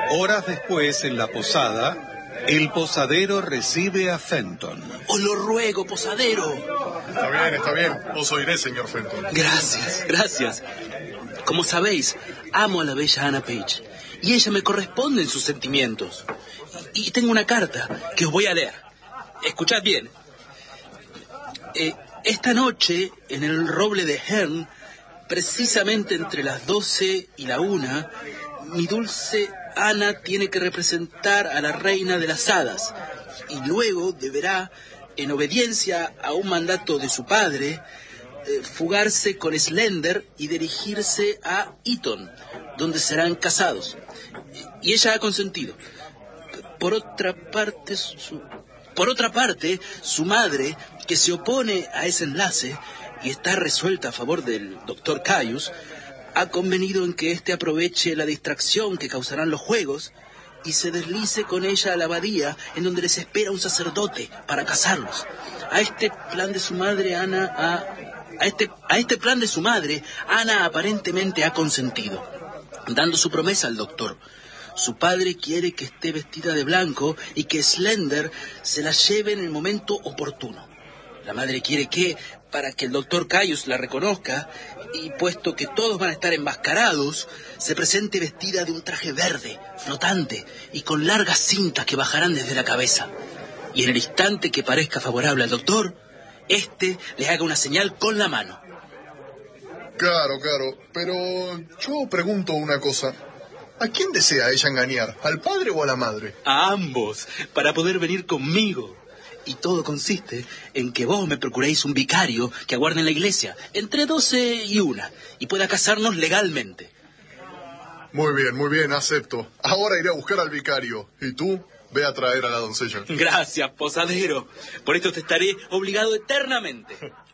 Horas después, en la posada, el posadero recibe a Fenton. Os lo ruego, posadero. Está bien. Os oiré, señor Fenton. Gracias. Como sabéis, amo a la bella Anna Page, y ella me corresponde en sus sentimientos. Y tengo una carta que os voy a leer. Escuchad bien. Esta noche, en el roble de Herne, precisamente entre las 12 y la 1, mi dulce Ana tiene que representar a la reina de las hadas, y luego deberá, en obediencia a un mandato de su padre, fugarse con Slender y dirigirse a Eton, donde serán casados. Y ella ha consentido. Por otra parte, su madre, que se opone a ese enlace y está resuelta a favor del doctor Caius, ha convenido en que éste aproveche la distracción que causarán los juegos y se deslice con ella a la abadía, en donde les espera un sacerdote para casarlos. A este plan de su madre, Ana aparentemente ha consentido, dando su promesa al doctor. Su padre quiere que esté vestida de blanco y que Slender se la lleve en el momento oportuno. La madre quiere que, para que el doctor Caius la reconozca, y puesto que todos van a estar enmascarados, se presente vestida de un traje verde, flotante, y con largas cintas que bajarán desde la cabeza. Y en el instante que parezca favorable al doctor, éste le haga una señal con la mano. Claro, pero yo pregunto una cosa. ¿A quién desea ella engañar? ¿Al padre o a la madre? A ambos, para poder venir conmigo. Y todo consiste en que vos me procuréis un vicario que aguarde en la iglesia, entre 12 y 1, y pueda casarnos legalmente. Muy bien, acepto. Ahora iré a buscar al vicario. ¿Y tú? Ve a traer a la doncella. Gracias, posadero. Por esto te estaré obligado eternamente.